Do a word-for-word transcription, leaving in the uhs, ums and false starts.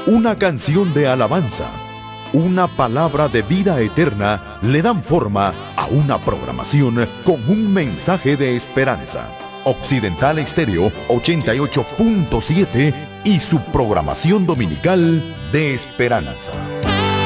una canción de alabanza, una palabra de vida eterna le dan forma a una programación con un mensaje de esperanza. Occidental Estéreo ochenta y ocho punto siete y su programación dominical de esperanza.